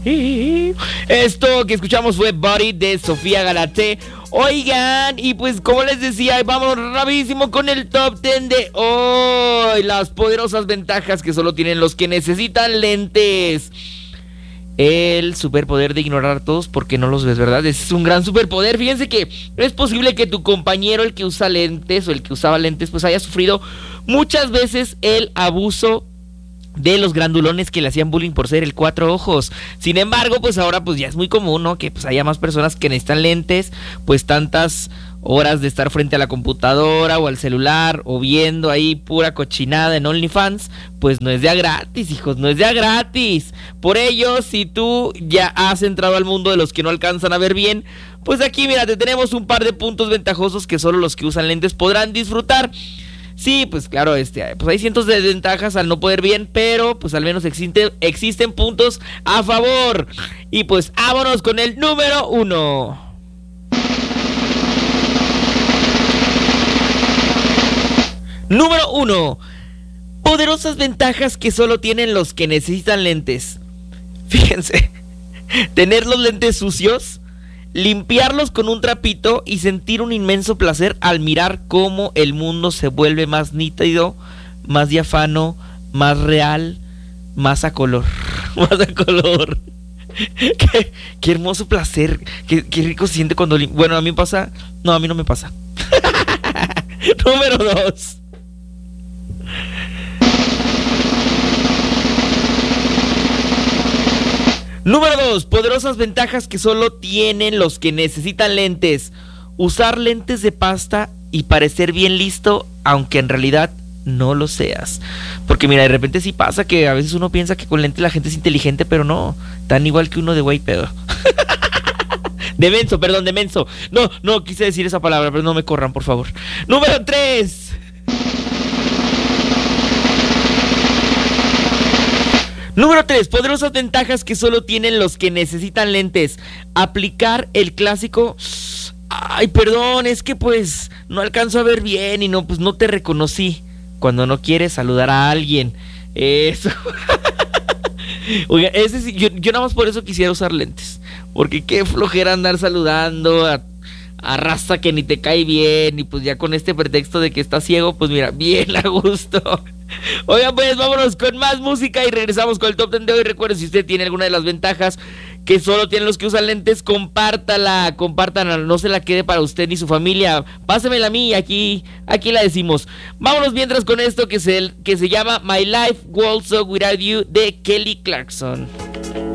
Esto que escuchamos fue Body de Sofía Galaté. Oigan, y pues como les decía, vamos rapidísimo con el top 10 de hoy. Las poderosas ventajas que solo tienen los que necesitan lentes. El superpoder de ignorar a todos porque no los ves, ¿verdad? Es un gran superpoder. Fíjense que es posible que tu compañero, el que usa lentes o el que usaba lentes, pues haya sufrido muchas veces el abuso de los grandulones que le hacían bullying por ser el cuatro ojos. Sin embargo, pues ahora pues ya es muy común, ¿no? Que pues haya más personas que necesitan lentes, pues tantas horas de estar frente a la computadora o al celular o viendo ahí pura cochinada en OnlyFans, pues no es de a gratis, hijos, no es de a gratis. Por ello, si tú ya has entrado al mundo de los que no alcanzan a ver bien, pues aquí mira, te tenemos un par de puntos ventajosos que solo los que usan lentes podrán disfrutar. Sí, pues claro, pues hay cientos de desventajas al no poder bien, pero pues al menos existen puntos a favor. Y pues vámonos con el número 1. Número 1. Poderosas ventajas que solo tienen los que necesitan lentes. Fíjense, tener los lentes sucios, limpiarlos con un trapito y sentir un inmenso placer al mirar cómo el mundo se vuelve más nítido, más diáfano, más real, más a color. Más a color. Qué hermoso placer. Qué rico se siente cuando... Bueno, a mí pasa... No, a mí no me pasa. Número 2. Número 2, poderosas ventajas que solo tienen los que necesitan lentes. Usar lentes de pasta y parecer bien listo, aunque en realidad no lo seas. Porque mira, de repente sí pasa que a veces uno piensa que con lentes la gente es inteligente, pero no, tan igual que uno de güey pedo. De menso, perdón, de menso. No quise decir esa palabra, pero no me corran, por favor. Número 3. Número 3, poderosas ventajas que solo tienen los que necesitan lentes. Aplicar el clásico: ay, perdón, es que pues no alcanzo a ver bien y no, pues no te reconocí. Cuando no quieres saludar a alguien. Eso. Oiga, ese sí, yo nada más por eso quisiera usar lentes. Porque qué flojera andar saludando a raza que ni te cae bien. Y pues ya con este pretexto de que estás ciego, pues mira, bien a gusto. Oigan, pues vámonos con más música y regresamos con el top 10 de hoy. Recuerden, si usted tiene alguna de las ventajas que solo tienen los que usan lentes, compártala, no se la quede para usted ni su familia. Pásemela a mí y aquí la decimos. Vámonos mientras con esto que se llama My Life Goes So Without You de Kelly Clarkson.